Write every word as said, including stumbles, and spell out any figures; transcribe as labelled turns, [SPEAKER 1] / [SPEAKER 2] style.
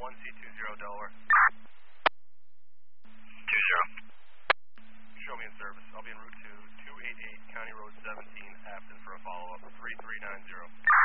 [SPEAKER 1] one C two zero Delaware.
[SPEAKER 2] Two zero.
[SPEAKER 1] Show me in service. I'll be en route to two eighty-eight County Road seventeen, Afton for a follow-up. three three nine zero.